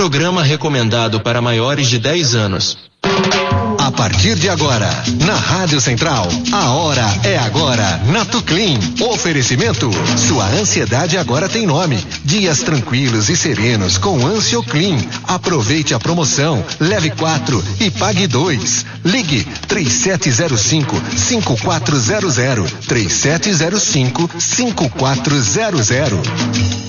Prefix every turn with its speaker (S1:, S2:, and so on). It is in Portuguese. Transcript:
S1: Programa recomendado para maiores de 10 anos.
S2: A partir de agora, na Rádio Central, a hora é agora, Natuclean. Oferecimento, sua ansiedade agora tem nome. Dias tranquilos e serenos com Ansioclean. Aproveite a promoção, leve 4 e pague 2. Ligue 3705-5400, 3705-5400.